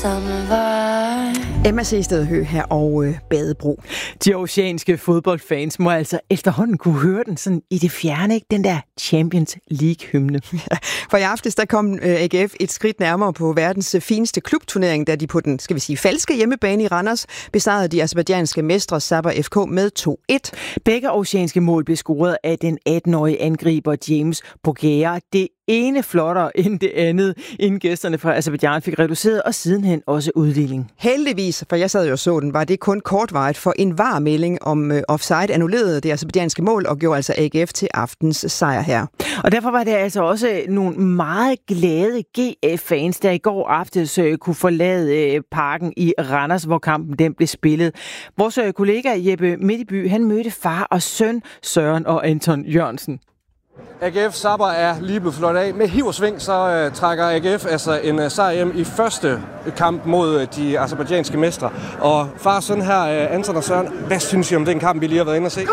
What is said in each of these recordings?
Emma Sehsted Høgh her og Badebro. De oceanske fodboldfans må altså efterhånden kunne høre den sådan i det fjerne, ikke? Den der Champions League-hymne. For i aftes der kom AGF et skridt nærmere på verdens fineste klubturnering, da de på den, skal vi sige, falske hjemmebane i Randers besejrede de aserbajdsjanske mestre Sabah FK med 2-1. Begge oceanske mål blev scoret af den 18-årige angriber James Bougherra. Det ene flottere end det andet, inden gæsterne fra Aserbajdsjan fik reduceret og sidenhen også udligning. Heldigvis, for jeg sad jo og så den, var det kun kortvarigt, for en VAR-melding om offside annullerede det aserbajdsjanske mål og gjorde altså AGF til aftens sejr her. Og derfor var det altså også nogle meget glade GF-fans, der i går aftes kunne forlade parken i Randers, hvor kampen den blev spillet. Vores kollega Jeppe Midtby, han mødte far og søn Søren og Anton Jørgensen. AGF Sabah er lige blevet flot af. Med hiv og sving, så trækker AGF altså en sejr hjem i første kamp mod de aserbajdsjanske mestre. Og far og søn her, Anton og Søren, hvad synes I om den kamp, vi lige har været inde og se?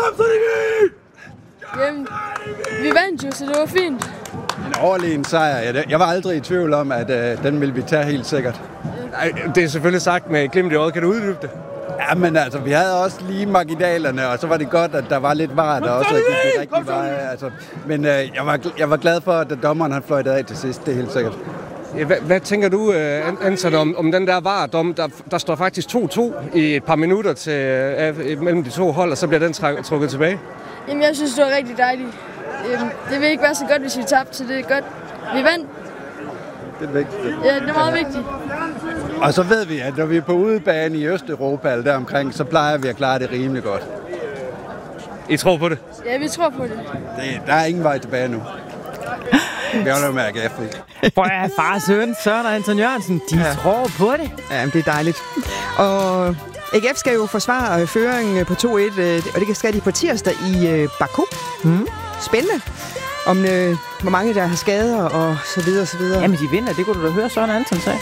Jamen, vi vandt jo, så det var fint. En overlegen sejr. Jeg var aldrig i tvivl om, at den ville vi tage helt sikkert. Det er selvfølgelig sagt med glimt i øjet. Kan du uddybe det? Ja, men altså, vi havde også lige marginalerne, og så var det godt, at der var lidt var, der også gik det rigtige vej. Altså, men jeg var glad for, at dommeren han fløjtede af til sidst, det er helt sikkert. Hvad tænker du, Anton, om den der VAR-dom? Der står faktisk 2-2 i et par minutter mellem de to hold, og så bliver den trukket tilbage. Jamen, jeg synes, det var rigtig dejligt. Det vil ikke være så godt, hvis vi tabte, så det er godt. Vi vandt. Det er vigtigt. Ja, det er meget vigtigt. Og så ved vi, at når vi er på udebane i Østeuropa eller deromkring, så plejer vi at klare det rimelig godt. I tror på det? Ja, vi tror på det. Der er ingen vej tilbage nu. Vi holder med AGF. Hvor er far og søn, Søren og Anton Jørgensen, de tror på det. Ja, det er dejligt. Og AGF skal jo forsvare føringen på 2-1, og det skal de på tirsdag i Baku. Spændende. Om hvor mange der har skader og så videre, så videre. Jamen, de vinder, det kunne du da høre, Søren og Anton sagde.